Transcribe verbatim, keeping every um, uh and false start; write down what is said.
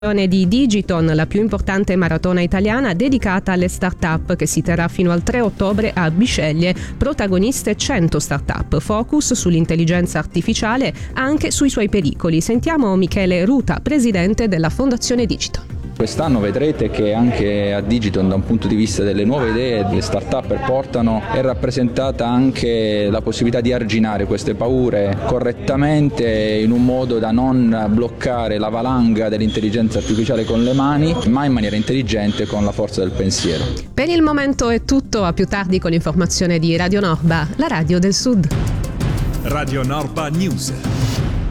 di Digiton, la più importante maratona italiana dedicata alle start-up, che si terrà fino al tre ottobre a Bisceglie. Protagoniste cento start-up, focus sull'intelligenza artificiale, anche sui suoi pericoli. Sentiamo Michele Ruta, presidente della Fondazione Digiton. Quest'anno vedrete che anche a Digiton, da un punto di vista delle nuove idee che le start-up portano, è rappresentata anche la possibilità di arginare queste paure correttamente, in un modo da non bloccare la valanga dell'intelligenza artificiale con le mani, ma in maniera intelligente con la forza del pensiero. Per il momento è tutto, a più tardi con l'informazione di Radio Norba, la radio del Sud. Radio Norba News.